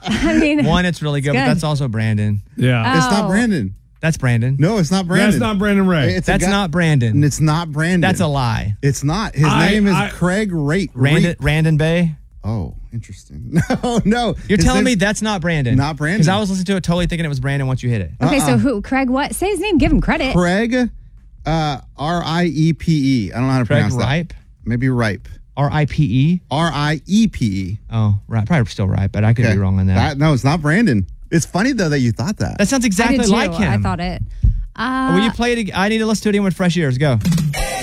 I mean, One, it's really good, but that's also Brandon. Yeah. It's not Brandon. That's Brandon. No, it's not Brandon. That's not Brandon Ray. That's not Brandon. And it's not Brandon. That's a lie. It's not. His name is Craig Randon Bay. Oh, interesting. No. You're telling me that's not Brandon? Not Brandon. Because I was listening to it totally thinking it was Brandon once you hit it. Okay, so who? Craig what? Say his name. Give him credit. Craig, R-I-E-P-E. I don't know how to pronounce that. Ripe? Maybe Ripe. R-I-P-E? R-I-E-P-E. Oh, right. Probably still right, but I could be wrong on that. No, it's not Brandon. It's funny, though, that you thought that. That sounds exactly like him. I thought it. Will you play it again? I need to listen to it again with fresh ears. Go.